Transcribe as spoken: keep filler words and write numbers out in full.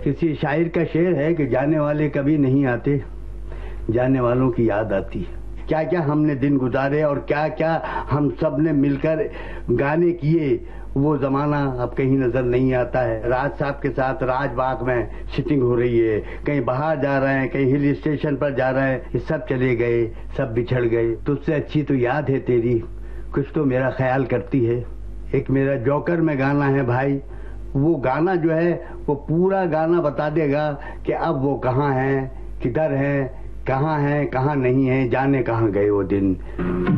किसी शायर का शेर है कि जाने वाले कभी नहीं आते, जाने वालों की याद आती है। क्या क्या हमने दिन गुजारे और क्या क्या हम सब ने मिलकर गाने किए, वो जमाना अब कहीं नजर नहीं आता है। राज साहब के साथ राजबाग में सिटिंग हो रही है, कहीं बाहर जा रहे हैं, कहीं हिल स्टेशन पर जा रहे हैं, ये सब चले गए, सब बिछड़ गए। तुझसे अच्छी तो याद है तेरी, कुछ तो मेरा ख्याल करती है। एक मेरा जोकर में गाना है भाई, वो गाना जो है वो पूरा गाना बता देगा कि अब वो कहाँ है, किधर है, कहाँ है, कहाँ नहीं है, जाने कहाँ गए वो दिन।